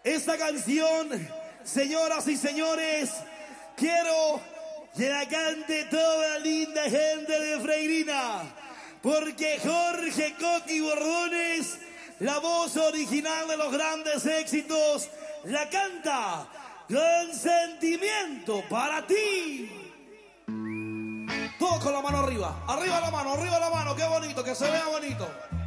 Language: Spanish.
Esta canción, señoras y señores, quiero que la cante toda la linda gente de Freirina, porque Jorge Coqui Bordones, la voz original de los grandes éxitos, la canta con sentimiento para ti. Todos con la mano arriba, arriba la mano, qué bonito, que se vea bonito.